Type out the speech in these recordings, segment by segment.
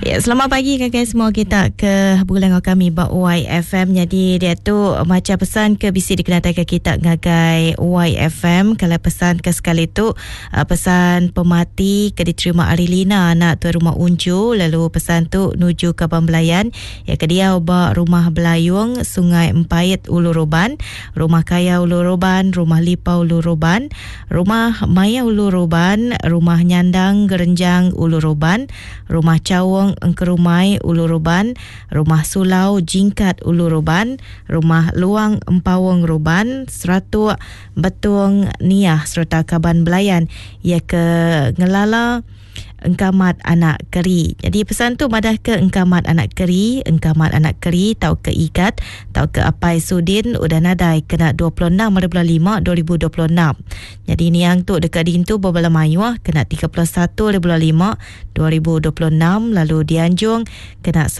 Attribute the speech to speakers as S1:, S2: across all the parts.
S1: Ya, selamat pagi kakak semua. Kita ke bulan kami YFM. Jadi dia tu macam pesan ke bisi dikenal ke kita ngagai YFM. Kalau pesan ke sekali tu pesan pemati ke diterima Arilina anak tuan rumah Unju. Lalu pesan tu nuju ke Pembelayan. Ya ke dia ubah rumah Belayung, Sungai Empayet Ulu Roban, rumah Kaya Ulu Roban, rumah Lipa Ulu Roban, rumah Maya Ulu Roban, rumah Nyandang Gerenjang Ulu Roban, rumah Cawong Engkerumai Ulu Roban, rumah Sulau Jingkat Ulu Roban, rumah Luang Empawong Roban, Seratuk Betung Niah serta Kaban Belayan. Ia ke Ngelala Engkamat Anak Keri. Jadi pesan tu madah ke Engkamat Anak Keri, Engkamat Anak Keri tau ke Ikat, tau ke Apai Sudin udah nadai kena 26/5/2026. Jadi ni yang tu dekat dintu Babala Mayuah kena 31/5/2026, lalu Dianjung kena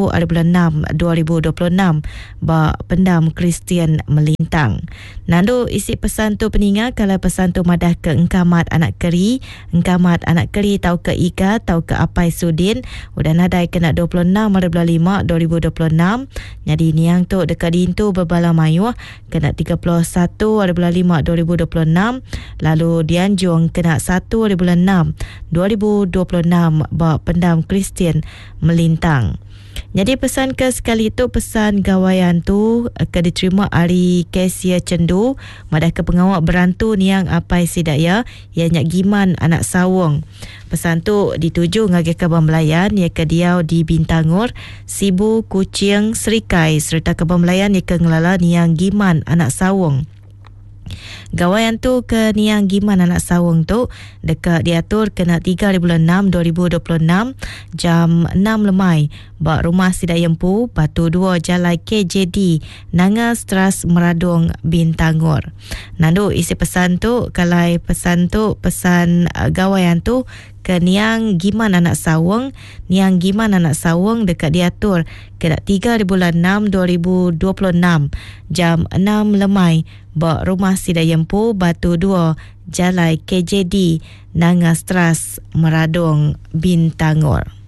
S1: 1/6/2026 ba Pendam Kristian Melintang. Nando isi pesan tu peningat kalau pesan tu madah ke Engkamat Anak Keri, Engkamat Anak Keri tau ke Ika, tau ke Apai Sudin udah nadai kena 26/5/2026. Jadi ni yang tu dekat dintu Babala Mayuah kena 31/5/2026, lalu Dianjung kena 1/6/2026 ba Pendam Kristian Melintang. Jadi pesan ke sekali tu pesan gawaian tu ke diterima Ari Kesia Cendu madah ke pengawak berantu niang Apai Sidaya ia nyak Giman anak Sawong. Pesan tu dituju ngagih ke Pembelayan ia ke Diau di Bintangor, Sibu Kucing Serikai serta ke Pembelayan ia ke Ngelala niang Giman anak Sawong. Gawaian tu ke niang Giman anak Sawong tu dekat diatur kena 3/6/2026 jam 6 lemai bak rumah Sidayempu Batu 2 Jalai KJD Nanga Stras Meradong Bintangor. Nando isi pesan tu kalau pesan tu pesan gawaian tu ke niang Giman anak Sawong, niang Giman anak Sawong dekat diatur kena 3/6/2026 jam 6 lemai bak rumah Sidayempu Batu 2 Jalai KJD Nanga Stras Meradong Bintangor.